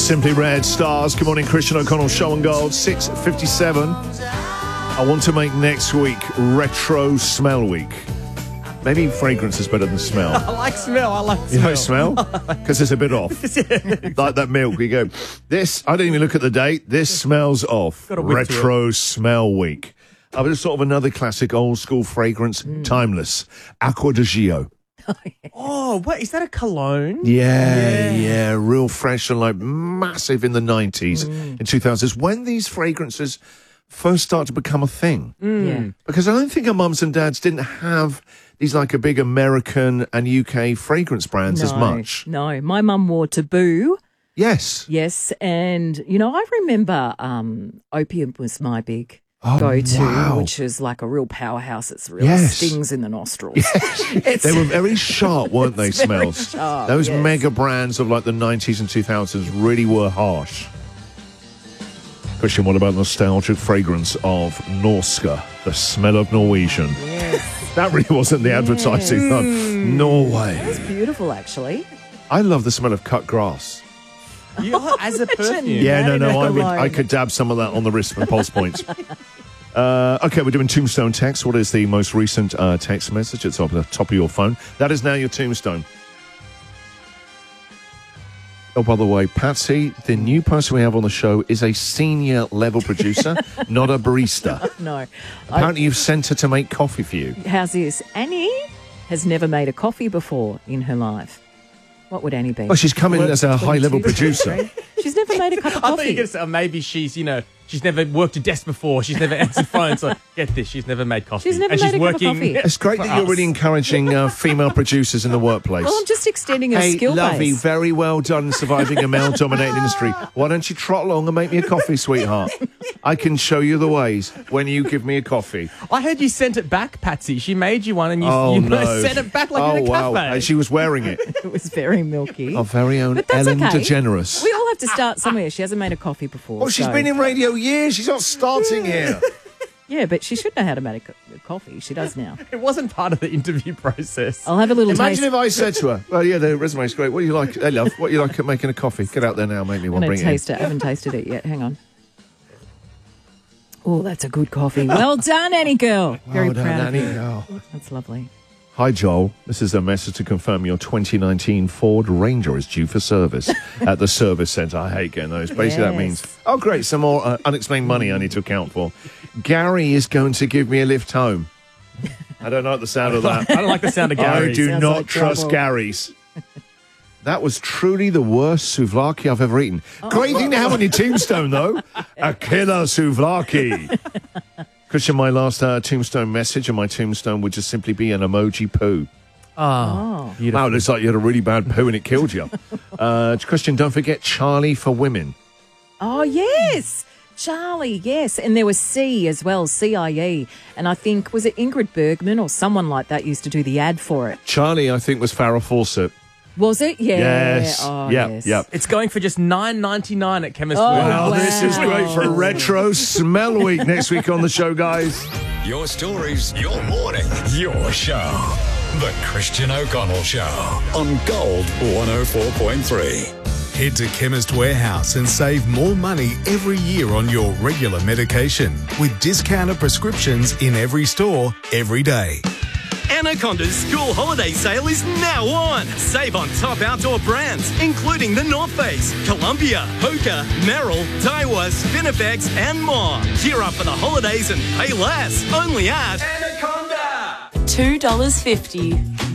Simply Red Stars. Good morning, Christian O'Connell, Show and Gold, 6:57. I want to make next week Retro Smell Week. Maybe fragrance is better than smell. I like smell. You like smell? Because it's a bit off. Like that milk. We go, this, I didn't even look at the date. This smells off. Retro Smell Week. But it's sort of another classic old school fragrance, timeless. Acqua di Gio. Oh, what? Is that a cologne? Yeah. Real fresh and like massive in the 90s and 2000s. When these fragrances first start to become a thing. Yeah. Because I don't think our mums and dads didn't have these like a big American and UK fragrance brands as much. No, my mum wore Taboo. Yes. Yes, and, you know, I remember Opium was my big go-to, which is like a real powerhouse. It's really stings in the nostrils. Yes. They were very sharp, weren't they, smells? Sharp, Those mega brands of like the 90s and 2000s really were harsh. Christian, what about nostalgic fragrance of Norska, the smell of Norwegian? Yes. That really wasn't the advertising. No. Norway. That's beautiful, actually. I love the smell of cut grass. As a perfume. Yeah, no, I could dab some of that on the wrist for pulse points. Okay, we're doing Tombstone text. What is the most recent text message? It's up at the top of your phone. That is now your tombstone. Oh, by the way, Patsy, the new person we have on the show is a senior level producer, not a barista. No. Apparently you've sent her to make coffee for you. How's this? Annie has never made a coffee before in her life. What would Annie be? Well, she's come in as a high-level producer. She's never made a cup of I thought you coffee. were going to say, maybe she's, she's never worked a desk before. She's never answered phones. So get this, she's never made coffee. She's never made a cup of coffee. It's great that you're really encouraging female producers in the workplace. Well, I'm just extending her skill Lovey, base. very well done surviving a male-dominated industry. Why don't you trot along and make me a coffee, sweetheart? I can show you the ways when you give me a coffee. I heard you sent it back, Patsy. She made you one and you sent it back like in a cafe. And she was wearing it. It was very milky. Our very own But that's Ellen okay. DeGeneres. We all have to start somewhere. She hasn't made a coffee before. Oh, she's been in radio years. She's not starting here. Yeah, but she should know how to make a coffee. She does now. It wasn't part of the interview process. I'll have a little Imagine taste. if I said to her, well, yeah, the resume's great. What do you like? Hey, love, what do you like at making a coffee? Get out there now, make me one, I'm bring going it to taste it. I haven't tasted it yet. Hang on. Oh, that's a good coffee. Well done, Annie girl. Very done, proud Annie of you. girl. That's lovely. Hi, Joel. This is a message to confirm your 2019 Ford Ranger is due for service at the service centre. I hate getting those. Basically, that means, oh, great, some more unexplained money I need to account for. Gary is going to give me a lift home. I don't like the sound of that. I don't like the sound of Gary. I do Sounds not like trust trouble. Gary's. That was truly the worst souvlaki I've ever eaten. Great thing to have on your tombstone, though. A killer souvlaki. Christian, my last tombstone message on my tombstone would just simply be an emoji poo. Oh, beautiful. Wow, it looks like you had a really bad poo and it killed you. Christian, don't forget Charlie for Women. Oh, yes. Charlie, yes. And there was C as well, CIE. And I think, was it Ingrid Bergman or someone like that used to do the ad for it? Charlie, I think, was Farrah Fawcett. Was it? Yeah. Yes. Oh, Yep, yes. yep. It's going for just $9.99 at Chemist Oh, Warehouse. Wow, this is Wow. great for Retro Smell Week next week on the show, guys. Your stories, your morning, your show. The Christian O'Connell Show on Gold 104.3. Head to Chemist Warehouse and save more money every year on your regular medication with discounted prescriptions in every store, every day. Anaconda's school holiday sale is now on. Save on top outdoor brands, including the North Face, Columbia, Hoka, Merrill, Daiwa, Spinifex, and more. Gear up for the holidays and pay less. Only at Anaconda. $2.50.